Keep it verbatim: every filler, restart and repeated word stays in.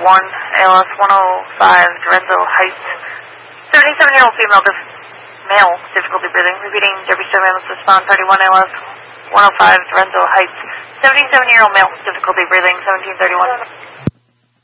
one, A L S one oh five, Lorenzo Heights. seventy-seven-year-old female, dif- male, difficulty breathing. Repeating, Derby Star Ambulance respond, thirty-one A L S one oh five, Lorenzo Heights. seventy-seven-year-old male, difficulty breathing, seventeen thirty-one.